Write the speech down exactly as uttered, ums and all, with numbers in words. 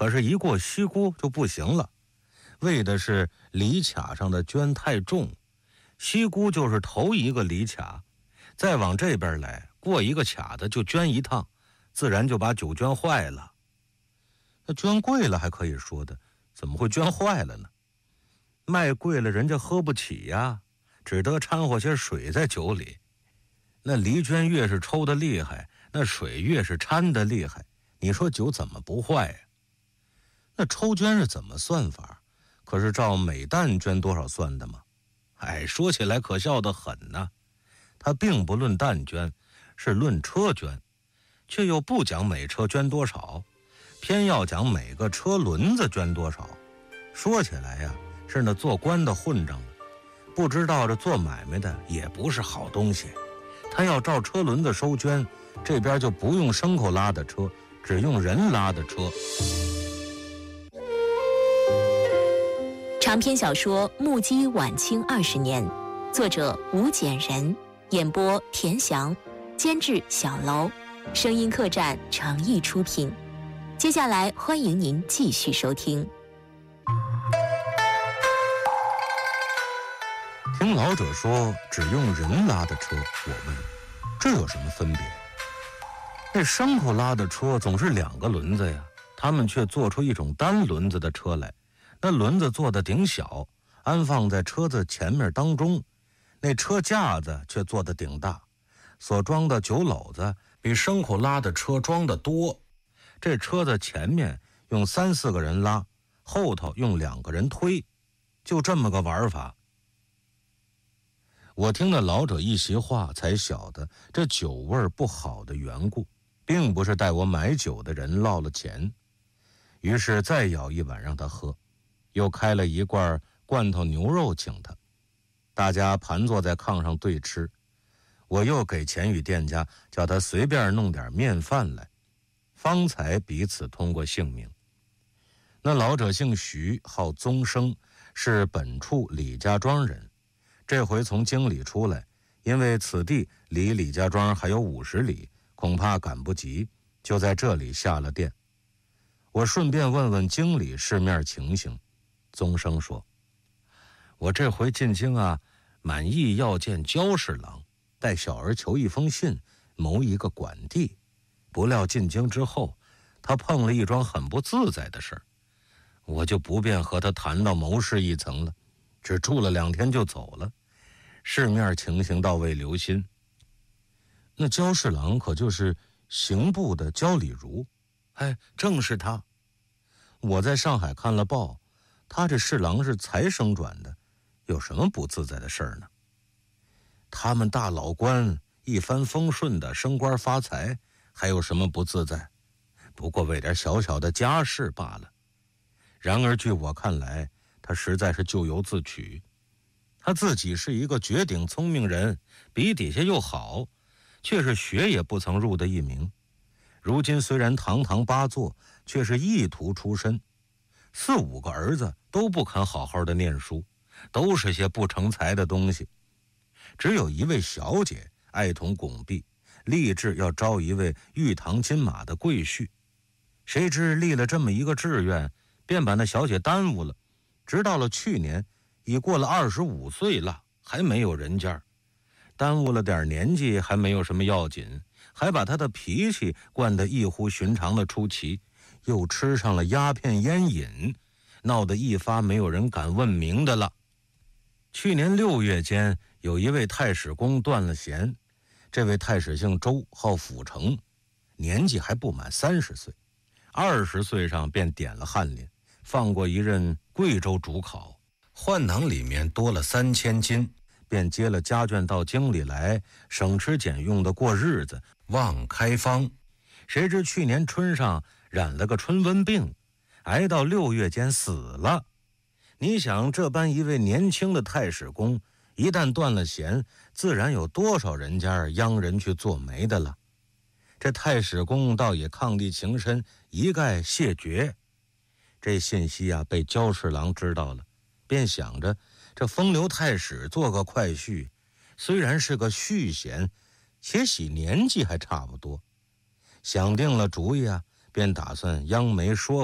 可是一过西沽就不行了，为的是里卡上的绢太重，西沽就是头一个里卡，再往这边来过一个卡的就绢一趟，自然就把酒绢坏了。那绢贵了还可以说的，怎么会绢坏了呢？卖贵了人家喝不起呀，只得掺和些水在酒里。那梨绢越是抽得厉害，那水越是掺得厉害，你说酒怎么不坏呀？那抽绢是怎么算法？可是照每担绢多少算的吗？哎，说起来可笑得很呢。它并不论担绢，是论车绢，却又不讲每车绢多少，偏要讲每个车轮子绢多少。说起来呀，是那做官的混账，不知道这做买卖的也不是好东西。他要照车轮子收绢，这边就不用牲口拉的车，只用人拉的车。 长篇小说《目击晚清二十年》，作者吴简人，演播田翔，监制小楼，声音客栈诚意出品。接下来欢迎您继续收听。 听老者说只用人拉的车，我问这有什么分别？那牲口拉的车总是两个轮子呀，他们却做出一种单轮子的车来，那轮子做的顶小，安放在车子前面当中，那车架子却做的顶大，所装的酒篓子比牲口拉的车装的多。这车子前面用三四个人拉，后头用两个人推，就这么个玩法。我听了老者一席话，才晓得这酒味不好的缘故，并不是带我买酒的人落了钱。于是再舀一碗让他喝，又开了一罐罐头牛肉请他，大家盘坐在炕上对吃。我又给钱与店家，叫他随便弄点面饭来，方才彼此通过姓名。那老者姓徐，号宗生，是本处李家庄人，这回从京里出来，因为此地离李家庄还有五十里，恐怕赶不及，就在这里下了店。我顺便问问京里市面情形。宗生说，我这回进京啊，满意要见焦侍郎，带小儿求一封信，谋一个管地。不料进京之后，他碰了一桩很不自在的事儿，我就不便和他谈到谋事一层了，只住了两天就走了，市面情形倒未留心。那焦侍郎可就是刑部的焦礼如？哎，正是他。我在上海看了报，他这侍郎是才升转的，有什么不自在的事儿呢？他们大老官一帆风顺的升官发财，还有什么不自在？不过为点小小的家事罢了。然而据我看来，他实在是咎由自取。他自己是一个绝顶聪明人，比底下又好，却是学也不曾入的一名。如今虽然堂堂八座，却是异徒出身，四五个儿子都不肯好好的念书，都是些不成才的东西。只有一位小姐爱同拱璧，立志要招一位玉堂金马的贵婿。谁知立了这么一个志愿，便把那小姐耽误了，直到了去年，已过了二十五岁了，还没有人家。耽误了点年纪还没有什么要紧，还把他的脾气惯得异乎寻常的出奇，又吃上了鸦片烟瘾，闹得一发没有人敢问明的了。去年六月间，有一位太史公断了弦，这位太史姓周，号辅成，年纪还不满三十岁，二十岁上便点了翰林，放过一任贵州主考，换囊里面多了三千金，便接了家眷到京里来，省吃俭用的过日子，望开方。谁知去年春上染了个春瘟病，挨到六月间死了。你想这般一位年轻的太史公，一旦断了弦，自然有多少人家央人去做媒的了。这太史公倒也伉俪情深，一概谢绝。这信息啊，被焦侍郎知道了，便想着这风流太史做个快婿，虽然是个续弦，且喜年纪还差不多。想定了主意啊，便打算央媒说